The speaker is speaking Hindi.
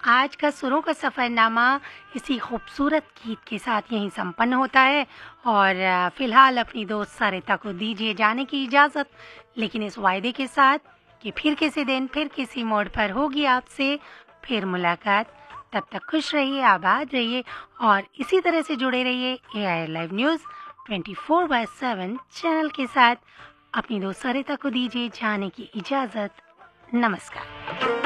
आज का सुरों का सफ़रनामा इसी खूबसूरत गीत के साथ यहीं संपन्न होता है और फ़िलहाल अपनी दोस्त सरिता को दीजिए जाने की इजाज़त, लेकिन इस वायदे के साथ कि फिर किसी दिन फिर किसी मोड़ पर होगी आपसे फिर मुलाकात। तब तक खुश रहिए, आबाद रहिए और इसी तरह से जुड़े रहिए AIR लाइव न्यूज़ 24/7 चैनल के साथ। अपनी दोस्त सरिता को दीजिए जाने की इजाज़त। नमस्कार।